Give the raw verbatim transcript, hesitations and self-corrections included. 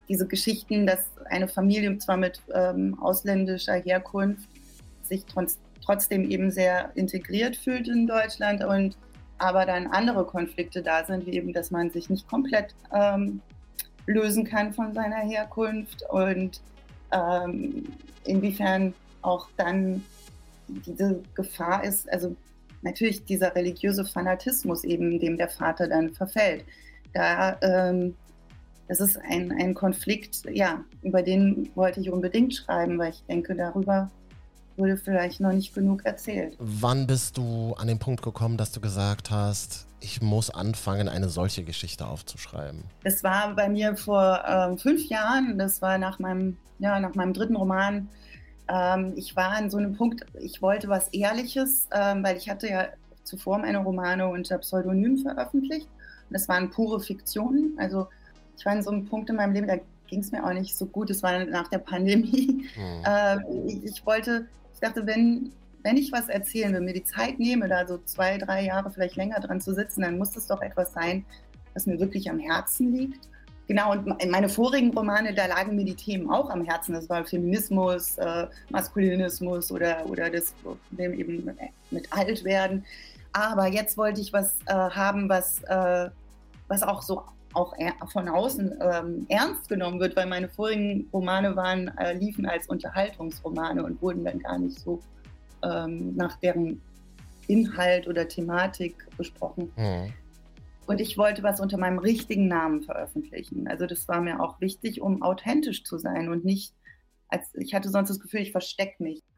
diese Geschichten, dass eine Familie zwar mit ähm, ausländischer Herkunft sich trotz, trotzdem eben sehr integriert fühlt in Deutschland und aber dann andere Konflikte da sind, wie eben, dass man sich nicht komplett ähm, lösen kann von seiner Herkunft und ähm, inwiefern auch dann diese Gefahr ist, also natürlich dieser religiöse Fanatismus eben, dem der Vater dann verfällt. Da, ähm, das ist ein, ein Konflikt, ja, über den wollte ich unbedingt schreiben, weil ich denke, darüber wurde vielleicht noch nicht genug erzählt. Wann bist du an den Punkt gekommen, dass du gesagt hast, ich muss anfangen, eine solche Geschichte aufzuschreiben? Das war bei mir vor ähm, fünf Jahren, das war nach meinem, ja, nach meinem dritten Roman. Ähm, ich war an so einem Punkt, ich wollte was Ehrliches, ähm, weil ich hatte ja zuvor meine Romane unter Pseudonym veröffentlicht. Und das waren pure Fiktionen. Also ich war an so einem Punkt in meinem Leben, da ging es mir auch nicht so gut. Es war nach der Pandemie. Hm. Äh, ich, ich wollte, ich dachte, wenn, wenn ich was erzählen will, mir die Zeit nehme, da so zwei, drei Jahre vielleicht länger dran zu sitzen, dann muss das doch etwas sein, was mir wirklich am Herzen liegt. Genau, und in meine vorigen Romane, da lagen mir die Themen auch am Herzen. Das war Feminismus, äh, Maskulinismus oder, oder das Problem eben mit, mit Altwerden. Aber jetzt wollte ich was äh, haben, was, äh, was auch so auch von außen ähm, ernst genommen wird, weil meine vorigen Romane waren, äh, liefen als Unterhaltungsromane und wurden dann gar nicht so ähm, nach deren Inhalt oder Thematik besprochen. Mhm. Und ich wollte was unter meinem richtigen Namen veröffentlichen. Also das war mir auch wichtig, um authentisch zu sein und nicht, als ich hatte sonst das Gefühl, ich verstecke mich.